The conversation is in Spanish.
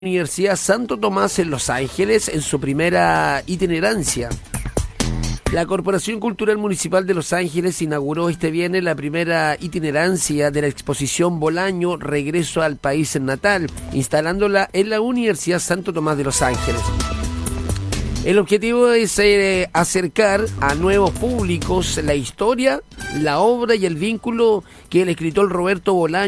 Universidad Santo Tomás en Los Ángeles en su primera itinerancia. La Corporación Cultural Municipal de Los Ángeles inauguró este viernes la primera itinerancia de la exposición Bolaño Regreso al País Natal, instalándola en la Universidad Santo Tomás de Los Ángeles. El objetivo es acercar a nuevos públicos la historia, la obra y el vínculo que el escritor Roberto Bolaño